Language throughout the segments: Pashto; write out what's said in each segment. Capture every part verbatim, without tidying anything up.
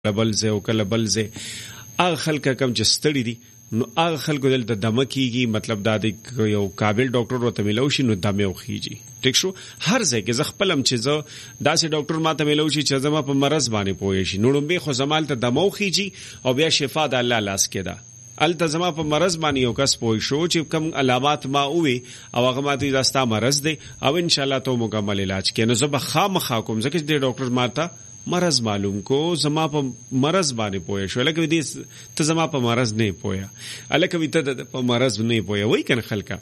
بل ځای او کله بل ځای هغه خلک کم چې ستړي دي نو هغه خلکو دلته دمه کیږي. مطلب دا دی یو قابل ډاکټر ورته ملو شي نو دمه وخیږي. ټیک شو. هر ځای کې ز خپلم چې ز داسې ډاکټر ماته ملو شي چې زما په مرز باندې پوي شي نو به خو زمال ته دمه وخیږي او بیا شفا د الله لاس کې ده. التزما په مرز باندې یو کس پوي شو چې کم علامات ما وي او هغه ماته داستا مرز دی او ان شاء الله ته مکمل علاج کینو زه به خامخا کوم ځکه چې ډاکټر ماته مرز معلوم کو زما په مرز باندې پوي شو لکه دې ته زما په مرز نه پویا الکه وی ته په مرز نه پویا وای کنه خلکا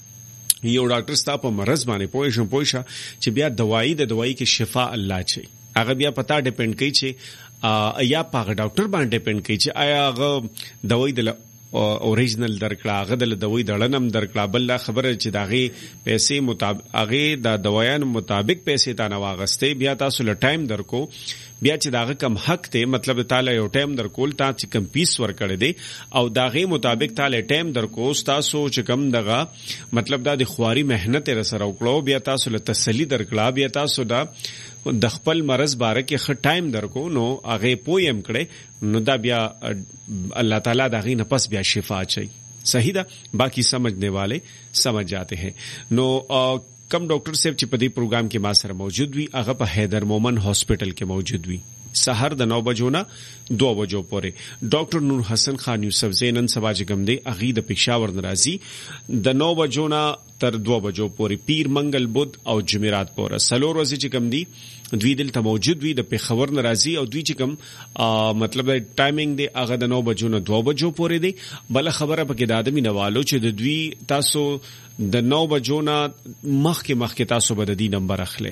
یو ډاکټر ستا په مرز باندې پوي شو پوي شو چې بیا دوايي د دوايي کې شفا الله چي هغه بیا پتا ډیپند کوي چې یا په ډاکټر باندې ډیپند کوي چې آیا هغه دوايي د اوریجنل درکړه هغه د دوی دړنم درکړه بل خبره چې داغه پیسې مطابق هغه د دوايان مطابق پیسې تا نه واغسته بیا تاسو له ټایم درکو بیا چې داغه کم حق ته مطلب تعالی یو ټایم درکول تا چې کم پیس ور کړی دی او داغه مطابق تعالی ټایم درکو تاسو چې کم دغه مطلب دا د خواري مهنت سره وکړو بیا تاسو له تسلی درکړه بیا تاسو دا د خپل مرز باره کې خ ټایم درکو نو هغه پویم کړي نو دا بیا الله تعالی داغه نه پس بیا شفا چي. صحیح ده. باقی سمجھنے والے سمجھ جاتے ہیں. نو کم ډاکټر صاحب چې په دې پروګرام کې ما سره موجود وي هغه په حیدر مومن هاسپټل کې موجود وي سحر د نو بجو نه دو بجو پورې. ډاکټر نور حسن خان یوسف زینن سبا چې کوم دی اغي د پېښور ناراضي د نو بجو نه تر دو بجو پورې پیر منګل بود او جمعرات پورې سلور ورځې چې کوم دی دوی دلته موجود وي د پېښور ناراضي او دوی چې کوم مطلب ټایمینګ دی هغه د نو بجو نه دو بجو پورې دی. بل خبره پکې د ادمي نوالو چې د دوی تاسو د نو بجو نه مخکې مخکې تاسو به د دې نمبر اخلي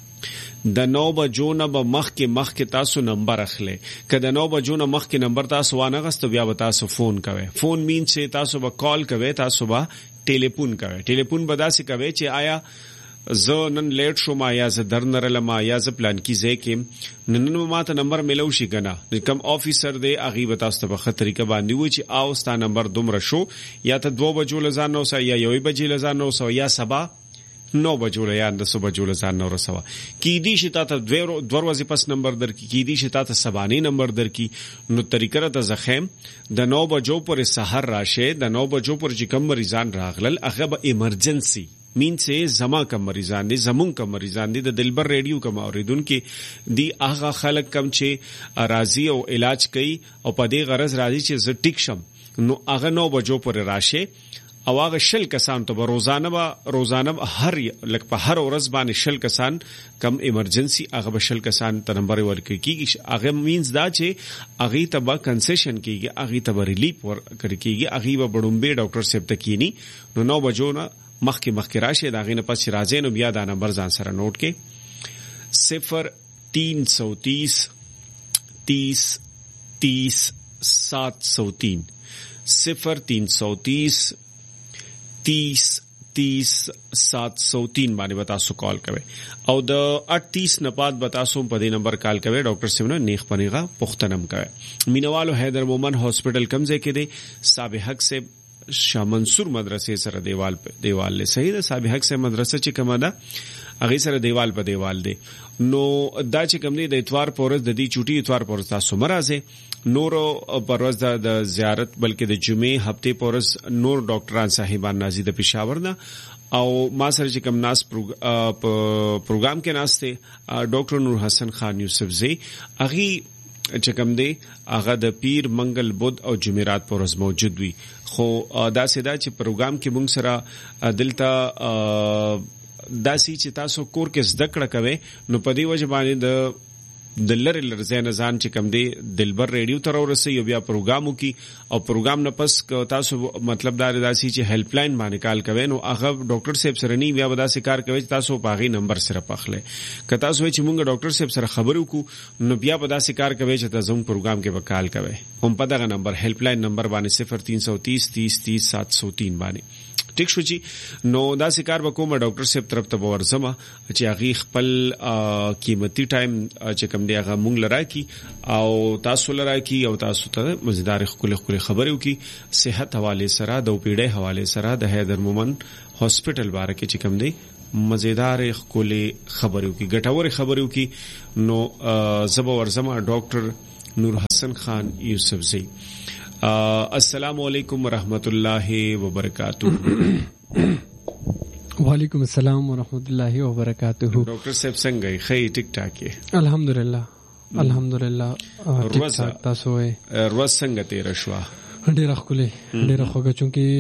د نو بجو نه به مخکې مخکې تاسو نمبر اخلي که د نو بجو نه مخکې نمبر تاسو وانه غستو بیا به تاسو فون کوئ. فون مین چې تاسو به کال کوئ تاسو به ټلیفون کوئ. ټلیفون به داسې کوئ چې آیا زه نن لیټ شوم یا زه درنرلم یا زه پلان کې ځای کې نن ما ته نمبر ملو شي کنه کم افیسر دی هغه به تاسو په خطر کې باندې و چې او ستا نمبر دومره شو یا ته دو بجو لزان نو سا یا یوې بجې لزان نو سا یا سبا نو بجو یا د صبح جوړ ځان نو رسوا کی دي شتا ته دوه ورځې پس نمبر در کی کی دي شتا ته سبانه نمبر در کی نو طریقه ته زخم د نو بجو پر سحر راشه د نو بجو پر چې کم مریضان راغلل هغه به ایمرجنسي مین سے زما کم مریضان دي زمون کم مریضان دي د دلبر ریډیو کم اوریدون کې دی هغه خلک کم چې راضي او علاج کوي او په دې غرض راضي چې ز ټیک شم نو هغه نو بجو پر راشه او هغه شل کسان ته روزانه به روزانه هر لکه په هر ورځ باندې شل کسان کم ایمرجنسي هغه به شل کسان ته نمبر ورکړي کیږي. هغه مینز دا چې هغه ته به کنسیشن کیږي هغه ته به ریلیف ورکړي کیږي هغه به بډومبه ډاکټر صاحب ته کینی نو نو بجو نه مخکې مخکې راشه دا غینه پس راځي نو بیا دا نمبر ځان سره نوٹ کې صفر تین سو تیس تیس تیس سات سو تین صفر تین سو تیس تیس تیس سات سو تین باندې بتاسو کال کوي او د اٹتیس نپاد بتاسو په دې نمبر کال کوي ډاکټر صاحب نه نیخ پنیغه پختنم کوي. مینوالو حیدر مومن هاسپټل کمزې کې دی صاحب حق سے شاه منصور مدرسې سره دیوال په دیوال له صحیح ده صاحب حق سے مدرسه چې کومه ده هغه سره دیوال په دیوال دی نو دا چې کوم دی د اتوار پورز د دې چوټي اتوار پورز تاسو مرزه نور پروز د زیارت بلکې د جمعې هفته پورز نور ډاکټران صاحبان نازي د پېښور نه او ما سره چې کوم ناس پروګرام کې ناشته ډاکټر نور حسن خان یوسف زی اغي چې کوم دی هغه د پیر منګل بود او جمعرات پورز موجود وي خو دا سیدا چې پروګرام کې موږ سره دلته داسي چې تاسو کور کې زده کړه کوي نو په دې وجه باندې د د لری لرزنه ځان چې کم دی دلبر ریډیو تر ورسې یو بیا پروګرامو کې او پروګرام نه پس تاسو مطلب دا داسي چې هیلپ لاین باندې کال کوي نو هغه ډاکټر صاحب سره نی بیا ودا سي کار کوي تاسو په هغه نمبر سره پخله که تاسو چې مونږ ډاکټر صاحب سره خبرو کو نو بیا ودا سي کار کوي چې تاسو پروګرام کې وکال کوي هم په دغه نمبر هیلپ لاین نمبر باندې صفر تین سو تیس تیس تیس سات سو تین باندې ټیک شو جی. نو دا سکار وکوم ډاکټر صاحب طرف ته ورزمه چې هغه خپل قیمتي ټایم چې کوم دی هغه مونږ لرا کی او تاسو لرا کی او تاسو ته مزیدار خپل خپل خبرو کی صحت حواله سره د پیډه حواله سره د حیدر مومن هاسپټل باره کې چې کوم دی مزیدار خپل خبرو کی ګټور خبرو کی نو زبر ورزمه ډاکټر نور حسن خان یوسفزئی. السلام علیکم ورحمۃ اللہ وبرکاتہ. وعلیکم السلام ورحمۃ اللہ وبرکاتہ. ډاکټر صاحب څنګه یې؟ ښه ټیک ټاک یې؟ الحمدلله الحمدلله ټیک ټاک. تاسو یې ورځ څنګه تیر شوه؟ ډېره ښکلې ډېره خوږه،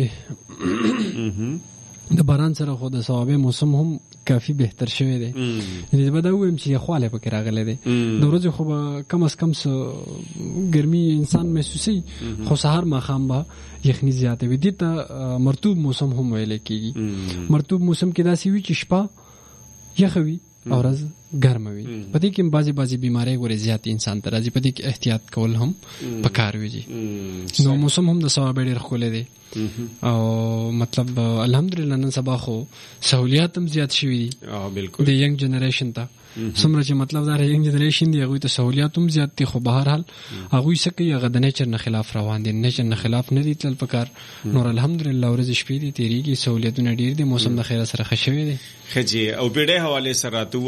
چونکې د باران سره خو د ثوابه موسم هم کافی بهتر شوی دی. یعنی به دا وایم چې خواله پکې راغلی دی. د ورځې خو به کم از کم څه ګرمي انسان محسوسي، خو سهار ماښام به یخني زیاته وي. دې ته مرطوب موسم هم ویل کېږي. مرطوب موسم کې داسې وي چې شپه یخه وي او ورځ ګرمه وي. په دې کې بعضې بعضې بیمارۍ ګورې زیات انسان ته راځي. په دې کې احتیاط کول هم پکار وي. نو موسم هم د ثواب ډېر ښکلی دی او مطلب الحمدلله نن سبا خو سہولیات هم زیات شوي دي د ینګ جنریشن ته. څومره چې مطلب دا ینګ جنریشن دی هغوی ته سہولیات هم زیات دي، خو بهرحال هغوی څه کوي، هغه د نیچر نه خلاف روان دي. نیچر نه خلاف نه دي تلل پکار. نور الحمدلله ورځې شپې دي تېرېږي، سہولیتونه ډېر دي، موسم د خیره سره ښه شوی دی. ښه جي. او بیډۍ حوالې سره راته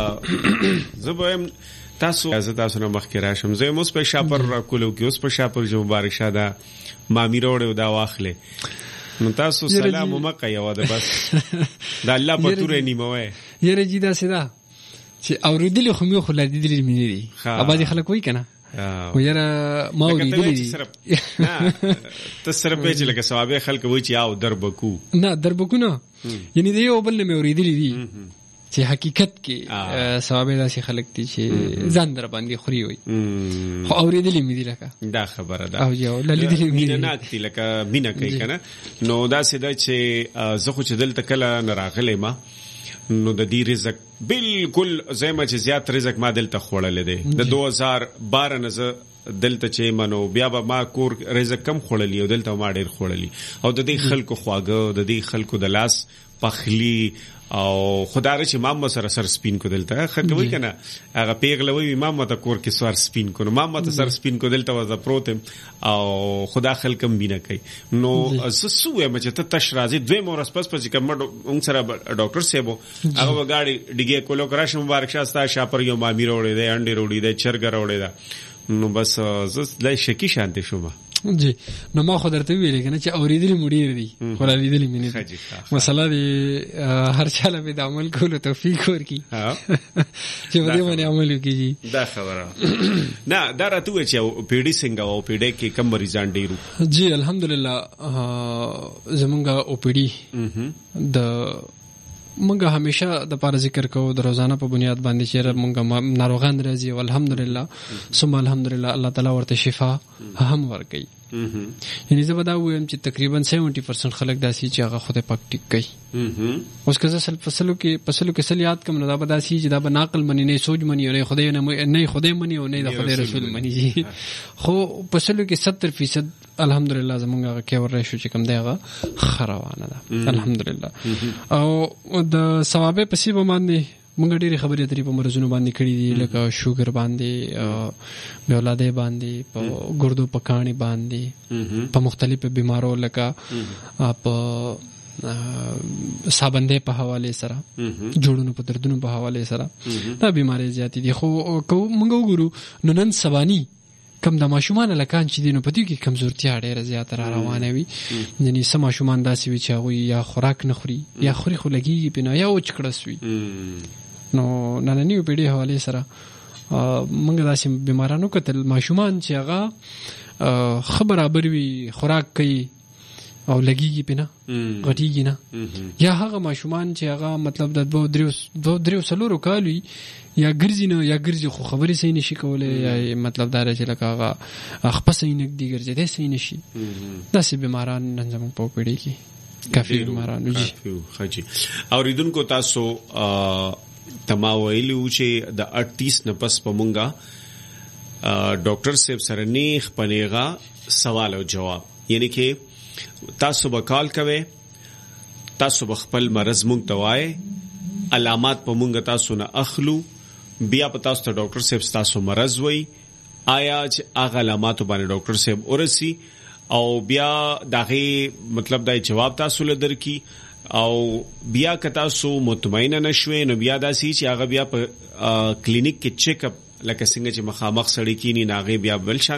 ووایه. زه به یم تاسو زه تاسو نه مخکې راشم. زه یم اوس په شاپر راکولو کې، اوس په شاپر چې مبارک شه دا مامي راوړې دا واخلې، نو تاسو سلام ومکه یو ده بس د الله په تورې نیموي. یاره جی داسې ده چې اورېدلې خو مې خو لا لیدلې مې نه دي. بعضې خلک وایي که نه خو یاره ما اورېدلې دي. ته صرف یې چې لکه ثوابې خلک وایي چې او در بکو نه در بکو نه، یعنې د یو بل نه مې اورېدلې دي چې حقیقت کې ثوابې داسې خلک دي چې ځان در باندې خوري وي، خو اورېدلې مې دي لکه دا خبره ده. او یو لیدلې مې مینه ناک دي لکه مینه کوي که نه. نو داسې ده چې زه خو چې دلته کله نه راغلی ما، نو د دې رزق بالکل زما چې زیات رزق ما دلته خوړلی دی. د دو هزار بارہ نه زه دلته چې منو بیا به ما کور رزق کم خوړلی او دلته ما ډېر خوړلی. او د دې خلکو خواږه، د دې خلکو د لاس پخلی او خدای چې مام سره سر سپین کو دلته خرګوي کنه هغه پیغلوي مام ته کور کې سوار سپین کو، نو مام ته سر سپین کو دلته وځه پروتم او خدا خلکم بینه کوي. نو زسوې مچ ته تش راځي دوی مورس پس پس کوم اون سره ډاکټر سیبو هغه غاړي ډیګه کولو کراش مبارک شاستا شاپر یو مامي وروړي دی انډي وروړي دی چرګ وروړي دا. نو بس زس لای شکی شانته شوم جی. نو ما خو درته ویلې کنه چې اورېدلې مډیر دي خو لیدلې مې نه دي. مسله دی هر چاله به د عمل کولو توفیق ورکړي چې په دې باندې عمل وکړي. دا خبره نه دا راته چې پیډي څنګه او پیډي کې کم مریضان ډیرو؟ جی الحمدلله زمونږه او پیډي د مونږه همیشه د پاره ذکر کوو د روزانه په بنیاد باندې چې مونږه ناروغان راځي او الحمدلله ثم الحمدلله الله تعالی ورته شفا هم ورکوي. یعنی زه به دا ووایم چې تقریبا سیونټي پرسنټ خلک داسې چې هغه خدای پاک ټیک کوي. اوس که زه سل فصلو کې فصلو کې سل یاد کم نو دا به داسې چې دا به ناقل مني، نه سوچ مني، نه خدای نه خدای مني او نه د خدای رسول مني. خو فصلو کې ستر فیصد الحمدلله زمونږ هغه کیور ریشو چې کوم دی هغه ښه روانه ده الحمدلله. او د ثوابې په سیبه باندې مونږ ډېرې خبرې اترې په مرضونو باندې کړي دي، لکه شوګر باندې، بې اولادۍ باندې، په ګردو په کاڼي باندې، په مختلفو بیمارو لکه په سابندې په حواله سره، جوړونو په دردونو په حواله سره دا بیمارۍ زیاتې دي. خو مونږ وګورو نو نن سباني کم د ماشومان لکان چې دي نو په دې کې کمزورتیا ډېره زیاته را روانه وي. یعنې څه ماشومان داسې وي چې هغوی یا خوراک نه خوري یا خوري خو لګېږي پې نه یا وچ کړس وي. نو نننیو پیړۍ حوالې سره موږ داسې بیماران وکتل ماشومان چې هغه ښه برابر وي، خوراک کوي او لګېږي پې نه، غټېږي نه. یا هغه ماشومان چې هغه مطلب د دوه دریو دریو څلورو کال وي یا ګرځي نه یا ګرځي خو خبرې صحیح نشي کولی، یا مطلب دا دی چې لکه هغه خپه صحیح نږدې ګرځېدی صحیح نشي. داسې بیماران نن زموږ په پیړۍ کې کافي بیماران جي. اورېدونکو تاسو تما ویلي وو چې د اړتیس نه پس په مونږه ډاکټر صاحب سره نیغ په نیغه سوال او جواب، یعنی کې تاسو به کال کوئ، تاسو به خپل مرض مونږ ته وایئ، علامات په مونږ تاسو نه اخلو، بیا په تاسو ته ډاکټر صاحب تاسو مرض وایي، آیا چې هغه علاماتو باندې ډاکټر صاحب ورسي او بیا دغه مطلب دا جواب تاسو له درکې، او بیا که تاسو مطمئن نشوي نو بیا داسې چې هغه بیا په کلینیک کې چیک اپ لکه څنګه چې مخامخ سړی کینی ناغي بیا بل